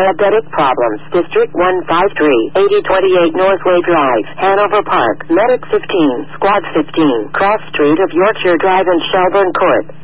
Diabetic Problems, District 153, 8028 Northway Drive, Hanover Park, Medic 15, Squad 15, Cross Street of Yorkshire Drive and Shelburne Court.